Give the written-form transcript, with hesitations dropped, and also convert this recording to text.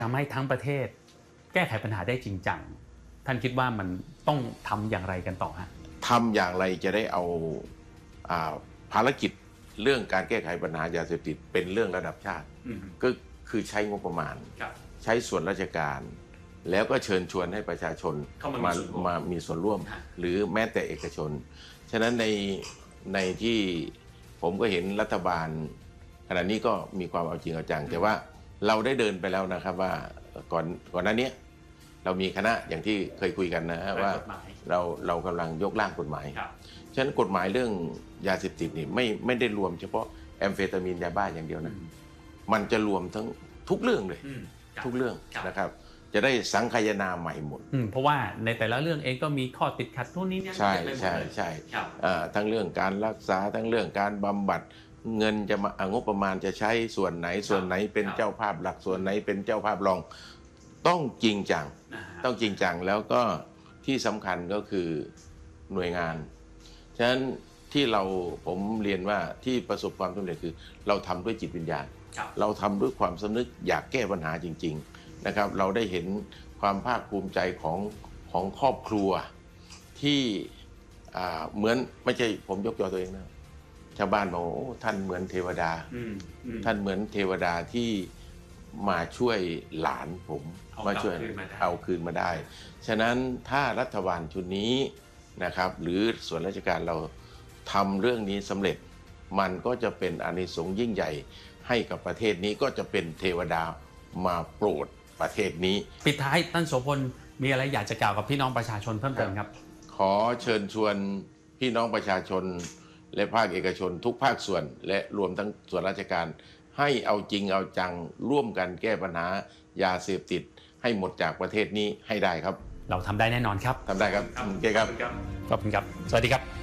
ทำให้ทั้งประเทศแก้ไขปัญหาได้จริงจังท่านคิดว่ามันต้องทำอย่างไรกันต่อฮะทำอย่างไรจะได้เอาภารกิจเรื่องการแก้ไขปัญหายาเสพติดเป็นเรื่องระดับชาติก็คือใช้งบประมาณใช้ส่วนราชการแล้วก็เชิญชวนให้ประชาชนมามีส่วนร่วมหรือแม้แต่เอกชนฉะนั้นในที่ผมก็เห็นรัฐบาลขณะนี้ก็มีความเอาจริงเอาจังแต่ว่าเราได้เดินไปแล้วนะครับว่าก่อนหน้านี้เรามีคณะอย่างที่เคยคุยกันนะฮะว่าเรากำลังยกร่างกฎหมายฉะนั้นกฎหมายเรื่องยาเสพติดนี่ไม่ได้รวมเฉพาะแอมเฟตามีนยาบ้าอย่างเดียวนะมันจะรวมทั้งทุกเรื่องเลยทุกเรื่องนะครับจะได้สังคายนาใหม่หมดเพราะว่าในแต่ละเรื่องเองก็มีข้อติดขัดนู่นนี่นั่นใช่ทั้งเรื่องการรักษาทั้งเรื่องการบำบัดเงินจะมางบประมาณจะใช้ส่วนไหนเป็นเจ้าภาพหลักส่วนไหนเป็นเจ้าภาพรองต้องจริงจังแล้วก็ที่สำคัญก็คือหน่วยงานฉะนั้นที่ผมเรียนว่าที่ประสบความสำเร็จคือเราทำด้วยจิตวิญญาณเราทำด้วยความสำนึกอยากแก้ปัญหาจริงๆนะครับเราได้เห็นความภาคภูมิใจของครอบครัวที่เหมือนไม่ใช่ผมยกยอตัวเองนะชาวบ้านบอกโอ้ท่านเหมือนเทวดาท่านเหมือนเทวดาที่มาช่วยหลานผมมาช่วยเอาคืนมาได้ฉะนั้นถ้ารัฐบาลชุดนี้นะครับหรือส่วนราชการเราทำเรื่องนี้สำเร็จมันก็จะเป็นอานิสงส์ยิ่งใหญ่ให้กับประเทศนี้ก็จะเป็นเทวดามาโปรดประเทศนี้ปิดท้ายท่านโสพลมีอะไรอยากจะกล่าวกับพี่น้องประชาชนเพิ่มเติมครับขอเชิญชวนพี่น้องประชาชนและภาคเอกชนทุกภาคส่วนและรวมทั้งส่วนราชการให้เอาจริงเอาจังร่วมกันแก้ปัญหายาเสพติดให้หมดจากประเทศนี้ให้ได้ครับเราทำได้แน่นอนครับทำได้ครับโอเคครับขอบคุณครับสวัสดีครับ